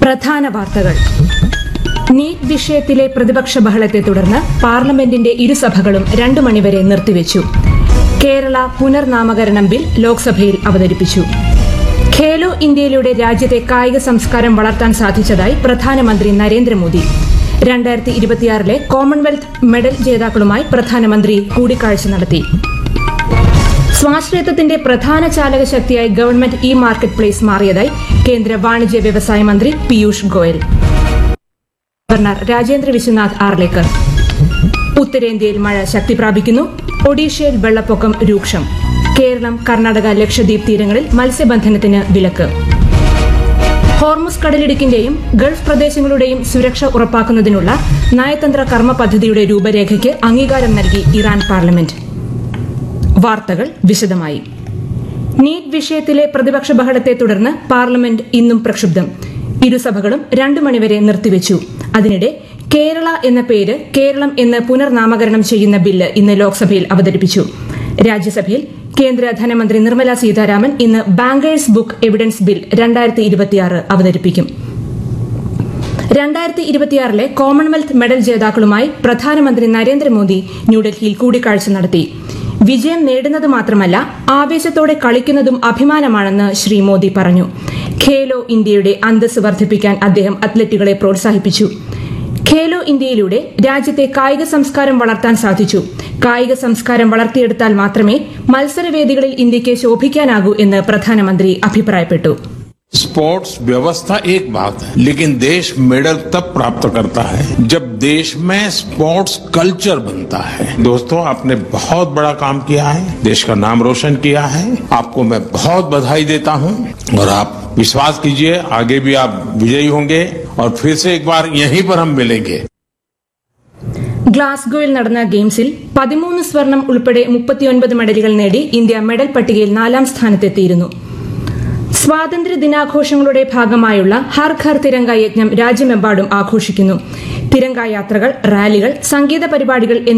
പ്രധാന വാർത്തകൾ. നീറ്റ് വിഷയത്തിലെ പ്രതിപക്ഷ ബഹളത്തെ തുടർന്ന് പാർലമെന്റിന്റെ ഇരുസഭകളും 2 മണിവരെ നിർത്തിവച്ചു. കേരള പുനർനാമകരണം ബിൽ ലോക്സഭയിൽ അവതരിപ്പിച്ചു. ഖേലോ ഇന്ത്യയിലൂടെ രാജ്യത്തെ കായിക സംസ്കാരം വളർത്താൻ സാധിച്ചതായി പ്രധാനമന്ത്രി നരേന്ദ്രമോദി. 2026 കോമൺവെൽത്ത് മെഡൽ ജേതാക്കളുമായി പ്രധാനമന്ത്രി കൂടിക്കാഴ്ച നടത്തി. സ്വാശ്രയത്വത്തിന്റെ പ്രധാന ചാലക ശക്തിയായി ഗവൺമെന്റ് ഇ മാർക്കറ്റ് പ്ലേസ് മാറിയതായി കേന്ദ്ര വാണിജ്യ വ്യവസായ മന്ത്രി പീയൂഷ് ഗോയൽ. ഗവർണർ രാജേന്ദ്ര വിശ്വനാഥ് ആർലേക്കർ. ഉത്തരേന്ത്യയിൽ മഴ ശക്തി പ്രാപിക്കുന്നു. ഒഡീഷയിൽ വെള്ളപ്പൊക്കം രൂക്ഷം. കേരളം, കർണാടക, ലക്ഷദ്വീപ് തീരങ്ങളിൽ മത്സ്യബന്ധനത്തിന് വിലക്ക്. ഹോർമുസ് കടലിടുക്കിന്റെയും ഗൾഫ് പ്രദേശങ്ങളുടെയും സുരക്ഷ ഉറപ്പാക്കുന്നതിനുള്ള നയതന്ത്ര കർമ്മ പദ്ധതിയുടെ രൂപരേഖയ്ക്ക് അംഗീകാരം നൽകി ഇറാൻ പാർലമെന്റ്. വാർത്തകൾ വിശദമായി. നീറ്റ് വിഷയത്തിലെ പ്രതിപക്ഷ ബഹളത്തെ തുടർന്ന് പാർലമെന്റ് ഇന്നും പ്രക്ഷുബ്ധം. ഇരുസഭകളും 2 മണിവരെ നിർത്തിവച്ചു. അതിനിടെ കേരള എന്ന പേര് കേരളം എന്ന് പുനർനാമകരണം ചെയ്യുന്ന ബില്ല് ഇന്ന് ലോക്സഭയിൽ അവതരിപ്പിച്ചു. രാജ്യസഭയിൽ കേന്ദ്ര ധനമന്ത്രി നിർമ്മല സീതാരാമൻ ഇന്ന് ബാങ്കേഴ്സ് ബുക്ക് എവിഡൻസ് ബിൽ 2026 അവതരിപ്പിക്കും. 2026 കോമൺവെൽത്ത് മെഡൽ ജേതാക്കളുമായി പ്രധാനമന്ത്രി നരേന്ദ്രമോദി ന്യൂഡൽഹിയിൽ കൂടിക്കാഴ്ച നടത്തി. വിജയം നേടുന്നത് മാത്രമല്ല, ആവേശത്തോടെ കളിക്കുന്നതും അഭിമാനമാണെന്ന് ശ്രീ മോദി പറഞ്ഞു. ഖേലോ ഇന്ത്യയുടെ അന്തസ് വർദ്ധിപ്പിക്കാൻ അദ്ദേഹം അത്ലറ്റുകളെ പ്രോത്സാഹിപ്പിച്ചു. ഖേലോ ഇന്ത്യയിലൂടെ രാജ്യത്തെ കായിക സംസ്കാരം വളർത്താൻ സാധിച്ചു. കായിക സംസ്കാരം വളർത്തിയെടുത്താൽ മാത്രമേ മത്സരവേദികളിൽ ഇന്ത്യയ്ക്ക് ശോഭിക്കാനാകൂ എന്ന് പ്രധാനമന്ത്രി അഭിപ്രായപ്പെട്ടു. स्पोर्ट्स व्यवस्था एक बात है, लेकिन देश मेडल तब प्राप्त करता है जब देश में स्पोर्ट्स कल्चर बनता है. दोस्तों, आपने बहुत बड़ा काम किया है, देश का नाम रोशन किया है. आपको मैं बहुत बधाई देता हूं और आप विश्वास कीजिए, आगे भी आप विजयी होंगे और फिर से एक बार यहीं पर हम मिलेंगे. ഗ്ലാസ്ഗോയിൽ നടന്ന ഗെയിംസിൽ 13 സ്വർണം ഉൾപ്പെടെ 39 മെഡലുകൾ നേടി ഇന്ത്യ മെഡൽ പട്ടികയിൽ 4ാം സ്ഥാനത്തെത്തിയിരുന്നു. സ്വാതന്ത്ര്യ ദിനാഘോഷങ്ങളുടെ ഭാഗമായുള്ള ഹർ ഘർ തിരങ്ക യജ്ഞം രാജ്യമെമ്പാടും ആഘോഷിക്കുന്നു. തിരങ്ക യാത്രകൾ, റാലികൾ, സംഗീത പരിപാടികൾ